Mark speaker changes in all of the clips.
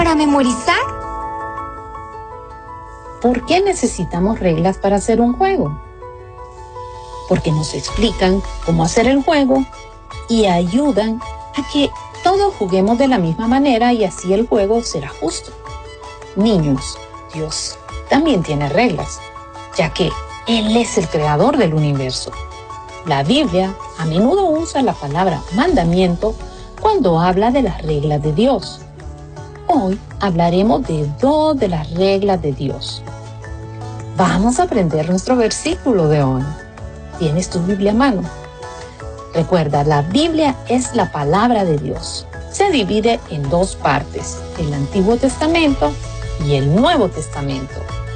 Speaker 1: para memorizar?
Speaker 2: ¿Por qué necesitamos reglas para hacer un juego? Porque nos explican cómo hacer el juego y ayudan a que todos juguemos de la misma manera y así el juego será justo. Niños, Dios también tiene reglas, ya que Él es el creador del universo. La Biblia a menudo usa la palabra mandamiento cuando habla de las reglas de Dios. Hoy hablaremos de 2 de las reglas de Dios. Vamos a aprender nuestro versículo de hoy. ¿Tienes tu Biblia a mano? Recuerda, la Biblia es la palabra de Dios. Se divide en 2 partes, el Antiguo Testamento y el Nuevo Testamento.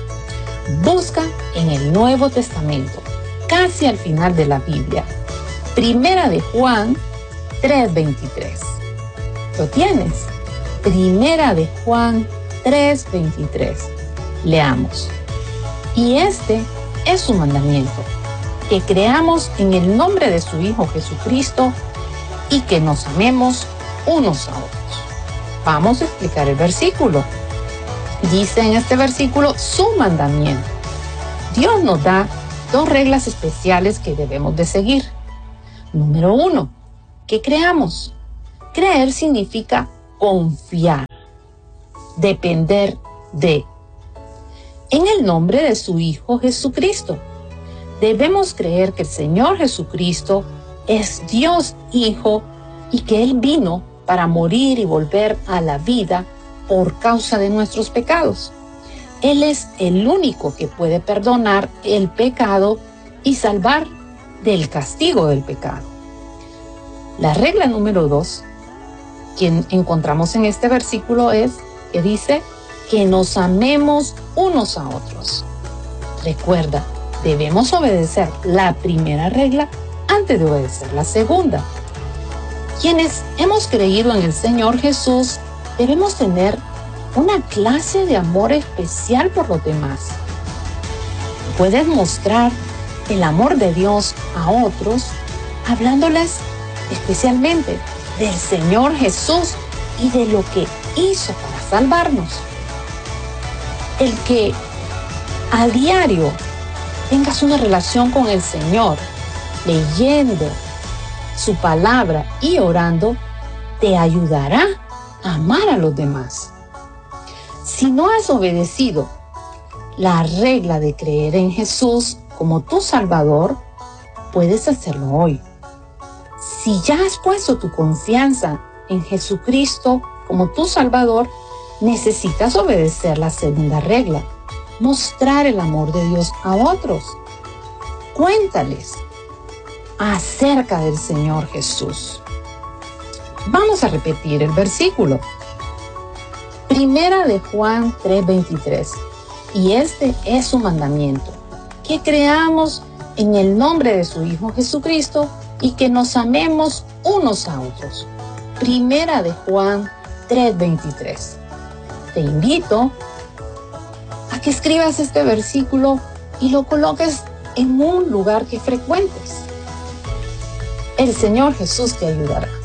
Speaker 2: Busca en el Nuevo Testamento, casi al final de la Biblia. Primera de Juan 3:23. ¿Lo tienes? Primera de Juan 3:23. Leamos. Y este es su mandamiento, que creamos en el nombre de su Hijo Jesucristo y que nos amemos unos a otros. Vamos a explicar el versículo. Dice en este versículo su mandamiento. Dios nos da 2 reglas especiales que debemos de seguir. Número 1, que creamos. Creer significa confiar, depender de. En el nombre de su Hijo Jesucristo. Debemos creer que el Señor Jesucristo es Dios Hijo y que Él vino para morir y volver a la vida por causa de nuestros pecados. Él es el único que puede perdonar el pecado y salvar del castigo del pecado. La regla número 2 que encontramos en este versículo es que dice que nos amemos unos a otros. Recuerda, debemos obedecer la primera regla antes de obedecer la segunda. Quienes hemos creído en el Señor Jesús, debemos tener una clase de amor especial por los demás. Puedes mostrar el amor de Dios a otros hablándoles especialmente del Señor Jesús y de lo que hizo para salvarnos. El que a diario tengas una relación con el Señor, leyendo su palabra y orando, te ayudará a amar a los demás. Si no has obedecido la regla de creer en Jesús como tu Salvador, puedes hacerlo hoy. Si ya has puesto tu confianza en Jesucristo como tu Salvador, necesitas obedecer la segunda regla, mostrar el amor de Dios a otros. Cuéntales acerca del Señor Jesús. Vamos a repetir el versículo. Primera de Juan 3:23. Y este es su mandamiento, que creamos en el nombre de su Hijo Jesucristo y que nos amemos unos a otros. Primera de Juan 3:23. Te invito a que escribas este versículo y lo coloques en un lugar que frecuentes. El Señor Jesús te ayudará.